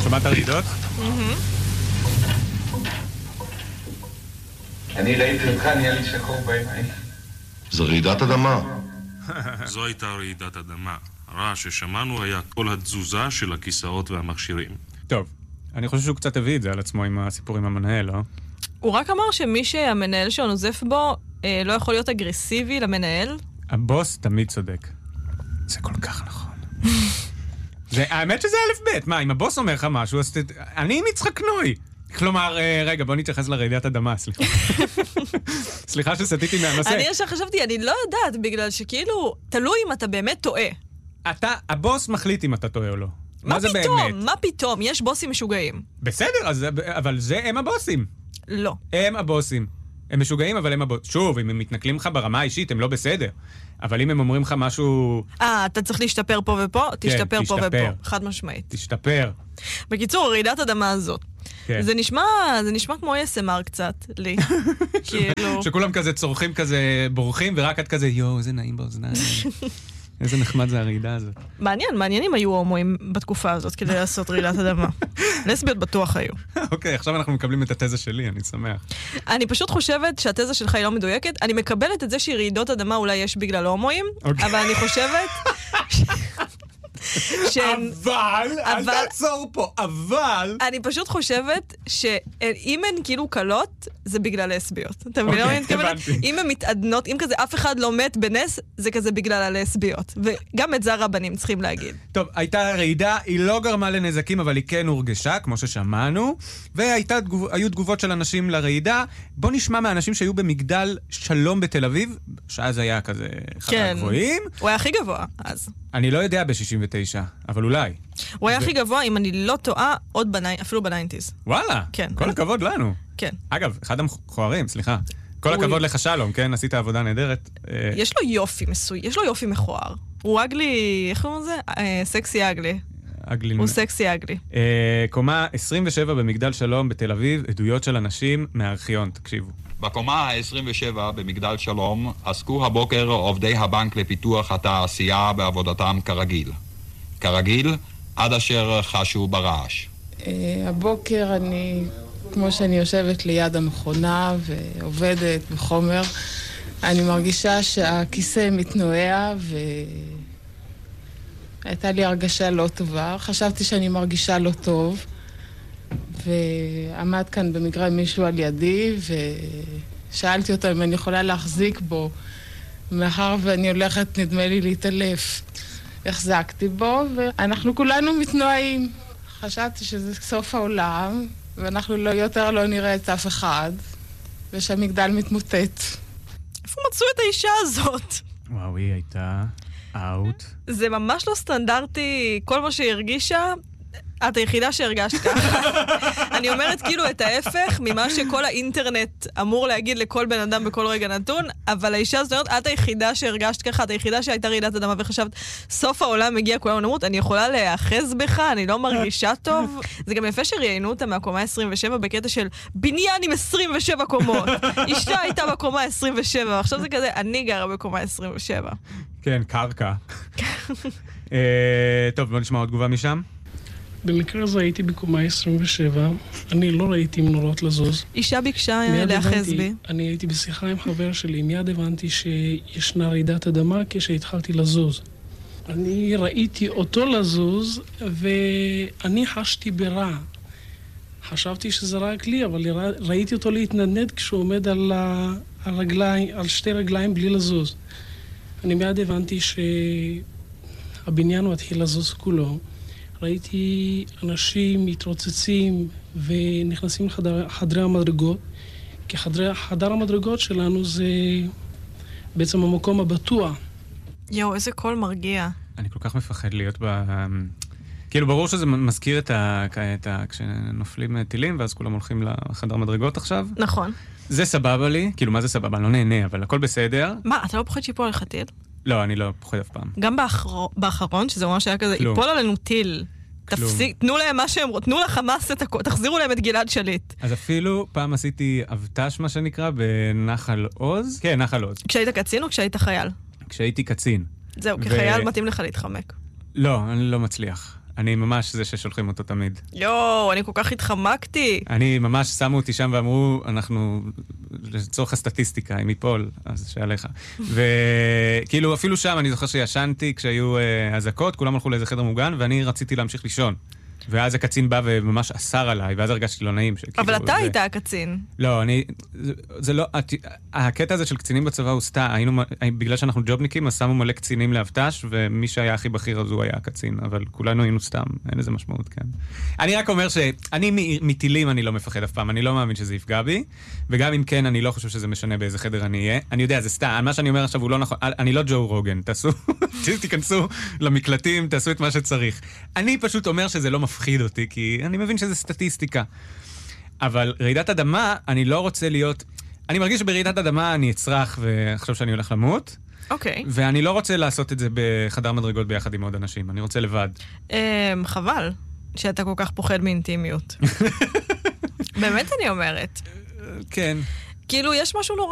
שמעת רעידות? אני ראיתי אותך, נהיה לי שחור בעיניים. זו רעידת אדמה. זו הייתה רעידת אדמה. הרעש ששמענו היה כל התזוזה של הכיסאות והמכשירים. טוב, אני חושב שהוא קצת הביא את זה על עצמו עם הסיפור עם המנהל, לא? הוא רק אמר שמי שהמנהל שלו נוזף בו לא יכול להיות אגרסיבי למנהל. הבוס תמיד צודק. זה כל כך נכון. האמת שזה א' ב', מה, אם הבוס אומר לך משהו, אז אני עם יצחק נוי. כלומר, רגע, בוא נתייחס לרעידת אדמה, סליחה. סליחה שסתיתי מהנושא. אני ישר חשבתי, אני לא יודעת, בגלל שכאילו, תלוי אם אתה באמת טועה. הבוס מחליט אם אתה טועה או לא. מה זה באמת? מה פתאום? יש בוסים משוגעים. בסדר, אבל הם הבוסים. לא. הם הבוסים. הם משוגעים, אבל הם הבוסים. שוב, אם הם מתנכלים לך ברמה האישית, הם לא בסדר. אבל אם הם אומרים לך משהו... אתה צריך להשתפר פה ופה? תשתפר פה ופה. חד משמעית. תשתפר. בקיצור, רעידת אדמה הזאת. זה נשמע כמו ASMR קצת, לי. שכולם כזה צורכים כזה, בורחים, ורק את כזה, יו, איזה נעים באוזניים. איזה נחמד זה הרעידה הזאת. מעניינים היו הומואים בתקופה הזאת כדי לעשות רעידת אדמה. לסביות בטוח היו. אוקיי, עכשיו אנחנו מקבלים את התזה שלי, אני שמח. אני פשוט חושבת שהתזה שלך היא לא מדויקת. אני מקבלת את זה שרעידות אדמה אולי יש בגלל הומואים, אבל אני חושבת... אבל, אל תעצור פה, אבל... אני פשוט חושבת שאם הן כאילו קלות, זה בגלל לסביות. אתה מבין מה אני מתכוונת? אם הן מתעדנות, אם כזה אף אחד לא מת בנס, זה כזה בגלל הלסביות. וגם את זה הרבנים צריכים להגיד. טוב, הייתה רעידה, היא לא גרמה לנזקים, אבל היא כן הורגשה, כמו ששמענו, והיו תגובות של אנשים לרעידה. בוא נשמע מהאנשים שהיו במגדל שלום בתל אביב, שאז היה כזה אחד הגבוהים. הוא היה הכי גבוה, אז. אני לא יודע ב-69, אבל אולי. הוא היה הכי גבוה, אם אני לא טועה, אפילו ב-90s. וואלה, כן. כל הכבוד לנו. כן. אגב, אחד המכוערים, סליחה. כל הכבוד לך שלום, כן? עשית עבודה נהדרת. יש לו יופי מסוי, יש לו יופי מכוער. הוא אגלי, איך קוראים לזה? סקסי אגלי. הוא סקסי אגלי. קומה 27 במגדל שלום בתל אביב, עדויות של אנשים מהארכיון, תקשיבו. בקומה ה-27 במגדל שלום עסקו הבוקר עובדי הבנק לפיתוח התעשייה בעבודתם כרגיל. כרגיל, עד אשר חשו ברעש. הבוקר כמו שאני יושבת ליד המכונה ועובדת בחומר, אני מרגישה שהכיסא מתנועע והייתה לי הרגשה לא טובה. חשבתי שאני מרגישה לא טוב. ועמד כאן במגרע מישהו על ידי, ושאלתי אותו אם אני יכולה להחזיק בו, מאחר ואני הולכת, נדמה לי, להתעלף. החזקתי בו, ואנחנו כולנו מתנועים. חשבתי שזה סוף העולם, ואנחנו יותר לא נראה את אף אחד, ושהמגדל מתמוטט. איפה מצאו את האישה הזאת? וואו, היא הייתה אאוט. זה ממש לא סטנדרטי, כל מה שהיא הרגישה... את היחידה שהרגשת ככה. אני אומרת כאילו את ההפך ממה שכל האינטרנט אמור להגיד לכל בן אדם בכל רגע נתון, אבל האישה הזאת, את היחידה שהרגשת ככה, את היחידה שהייתה רעידת אדמה וחשבת, סוף העולם מגיע, כולנו נמות, אני יכולה להאחז בך, אני לא מרגישה טוב. זה גם יפה שראיינו אותה מהקומה 27 בקטע של בניין עם 27 קומות. אישה הייתה בקומה 27, עכשיו זה כזה, אני גרה בקומה 27. כן, קרקע. טוב, בוא נשמע עוד תגובה משם. במקרה הזה הייתי בקומה 27, אני לא ראיתי מנורות לזוז. אישה ביקשה להאחז בי. אני הייתי בשיחה עם חבר שלי, מיד הבנתי שישנה רעידת אדמה כשהתחלתי לזוז. אני ראיתי אותו לזוז ואני חשתי ברע. חשבתי שזה רק לי, אבל ראיתי אותו להתנדנד כשהוא עומד על שתי רגליים בלי לזוז. אני מיד הבנתי שהבניין מתחיל לזוז כולו. ראיתי אנשים מתרוצצים ונכנסים לחדרי המדרגות, כי חדר המדרגות שלנו זה בעצם המקום הבטוח. יואו, איזה קול מרגיע. אני כל כך מפחד להיות כאילו, ברור שזה מזכיר כשנופלים טילים, ואז כולם הולכים לחדר מדרגות עכשיו. נכון. זה סבבה לי, כאילו, מה זה סבבה? אני לא נהנה, אבל הכל בסדר. מה, אתה לא פוחד שיפול עליך טיל? לא, אני לא פוחד אף פעם. גם באחרון, שזה ממש היה כזה, יפול עלינו טיל. תנו להם מה שהם רוצים, תנו לחמאס את הכל, תחזירו להם את גלעד שליט. אז אפילו פעם עשיתי אבטש, מה שנקרא, בנחל עוז. כן, נחל עוז. כשהיית קצין או כשהיית חייל? כשהייתי קצין. זהו, כחייל מתאים לך להתחמק. לא, אני לא מצליח. אני ממש זה ששולחים אותו תמיד. אני כל כך התחמקתי. אני ממש שמו אותי שם ואמרו, אנחנו, לצורך הסטטיסטיקה, אם ייפול, אז שעליך. וכאילו, אפילו שם אני זוכר שישנתי כשהיו הזקות, כולם הלכו לאיזה חדר מוגן, ואני רציתי להמשיך לישון. ואז הקצין בא וממש אסר עליי, ואז הרגשתי לא נעים. אבל אתה היית הקצין. לא, זה לא, הקטע הזה של קצינים בצבא הוא סתה, בגלל שאנחנו ג'ובניקים, אז שמו מלא קצינים להבטש, ומי שהיה הכי בכיר אז הוא היה הקצין, אבל כולנו היינו סתם, אין לזה משמעות, כן. אני רק אומר שאני מטילים אני לא מפחד אף פעם, אני לא מאמין שזה יפגע בי, וגם אם כן, אני לא חושב שזה משנה באיזה חדר אני אהיה. אני יודע, זה סתם, מה שאני אומר עכשיו הוא לא נכון, אני לא ג'ו רוגן, תיכנסו למקלטים, תעשו את מה שצריך. אני פשוט אומר שזה לא מפחיד אותי, כי אני מבין שזה סטטיסטיקה. אבל רעידת אדמה, אני לא רוצה להיות... אני מרגיש שברעידת אדמה אני אצרח ואחשוב שאני הולך למות. אוקיי. ואני לא רוצה לעשות את זה בחדר מדרגות ביחד עם עוד אנשים. אני רוצה לבד. חבל שאתה כל כך פוחד מאינטימיות. באמת אני אומרת. כן. כאילו, יש משהו נורא